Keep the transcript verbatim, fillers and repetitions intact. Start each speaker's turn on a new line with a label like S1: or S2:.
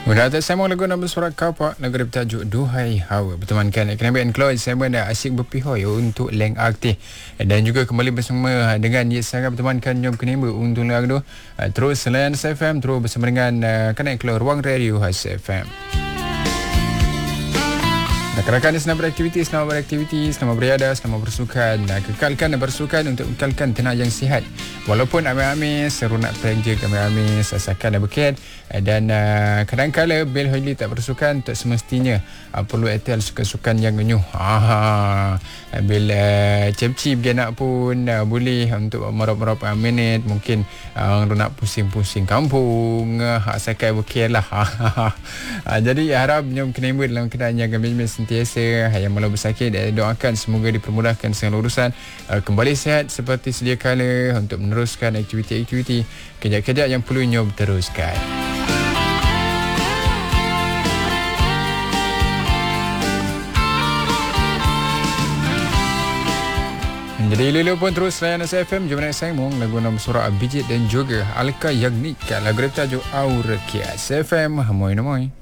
S1: Mudah tak saya mau lagu nama surat kapak lagu bertajuk Duhai Hawa bertemankan Kenapa and Cloyd. Saya pun dah asyik berpihak ya untuk Leng Aktif dan juga kembali bersama dengan Yes Sangat bertemankan Jom Kenapa untuk lagu tu. Terus selain S F M terus bersama dengan uh, Connect Keluar Ruang Radio S F M. Rakan-rakan senang beraktiviti, senang beraktiviti, senang beriadah, senang bersukan. Kekalkan dan bersukan untuk kekalkan tenaga yang sihat. Walaupun amis-amis, seru nak kerja amis-amis, asalkan dan berkait. Dan uh, kadang-kadang Bill Hoyley tak bersukan, tak semestinya uh, perlu etel sukan-sukan yang genyuh. Ah, bila uh, cep-cip dia nak pun uh, boleh untuk merap-merap uh, minit. Mungkin uh, nak pusing-pusing kampung, uh, asalkan berkait lah. uh, jadi harap Jom Kenapa dalam keadaan yang gembira sentiasa, yang malah bersakit, doakan semoga dipermudahkan segala urusan, uh, kembali sihat seperti sedia kala untuk meneruskan aktiviti-aktiviti kejap-kejap yang perlu Nyom teruskan. Jadi lulu pun terus layan S F M. Jom naik sambung lagu nama surah Abijit dan juga Alka Yagnik lagu bertajuk Aura Kia S F M. Hamoy namoy.